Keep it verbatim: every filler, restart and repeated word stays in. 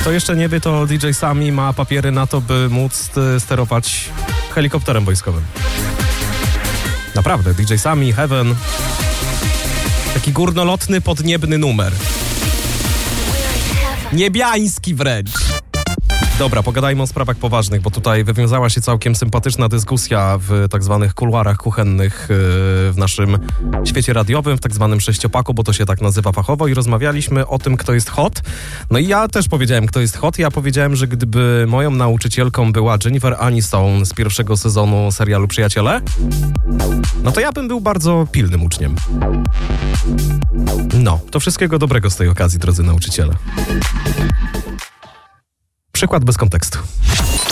Kto jeszcze nie wie, to D J Sami ma papiery na to, by móc sterować helikopterem wojskowym. Naprawdę, D J Sami, Heaven. Taki górnolotny, podniebny numer. Niebiański wręcz. Dobra, pogadajmy o sprawach poważnych, bo tutaj wywiązała się całkiem sympatyczna dyskusja w tak zwanych kuluarach kuchennych w naszym świecie radiowym, w tak zwanym sześciopaku, bo to się tak nazywa fachowo, i rozmawialiśmy o tym, kto jest hot. No i ja też powiedziałem, kto jest hot. Ja powiedziałem, że gdyby moją nauczycielką była Jennifer Aniston z pierwszego sezonu serialu Przyjaciele, no to ja bym był bardzo pilnym uczniem. No, to wszystkiego dobrego z tej okazji, drodzy nauczyciele. Przykład bez kontekstu.